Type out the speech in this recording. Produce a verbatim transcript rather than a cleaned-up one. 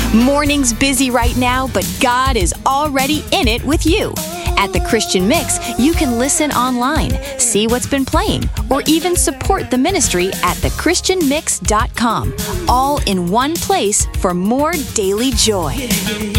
Morning's busy right now, but God is already in it with you. At The Christian Mix, you can listen online, see what's been playing, or even support the ministry at the christian mix dot com, all in one place for more daily joy.